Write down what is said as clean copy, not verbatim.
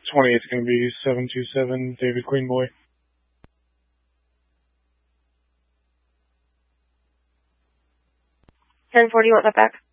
20th is going to be 727 David Queen Boy. 1040, want that back?